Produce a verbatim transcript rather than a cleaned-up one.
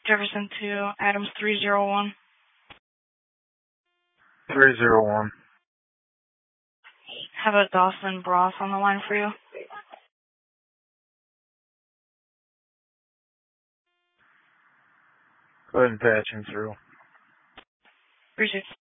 Jefferson to Adams three zero one. three zero one. Have a Dawson Broth on the line for you. Go ahead and patch him through. Appreciate it.